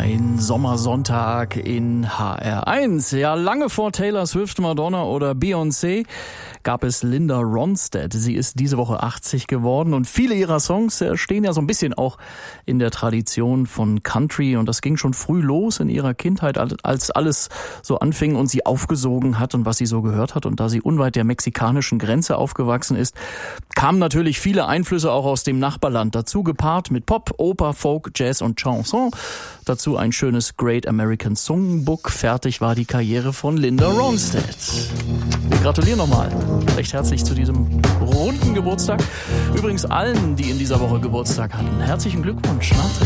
Ein Sommersonntag in HR1. Ja, lange vor Taylor Swift, Madonna oder Beyoncé gab es Linda Ronstadt. Sie ist diese Woche 80 geworden und viele ihrer Songs stehen ja so ein bisschen auch in der Tradition von Country. Und das ging schon früh los in ihrer Kindheit, als alles so anfing und sie aufgesogen hat und was sie so gehört hat. Und da sie unweit der mexikanischen Grenze aufgewachsen ist, kamen natürlich viele Einflüsse auch aus dem Nachbarland dazu, gepaart mit Pop, Oper, Folk, Jazz und Chanson. Dazu ein schönes Great American Songbook. Fertig war die Karriere von Linda Ronstadt. Wir gratulieren nochmal recht herzlich zu diesem runden Geburtstag. Übrigens allen, die in dieser Woche Geburtstag hatten, herzlichen Glückwunsch.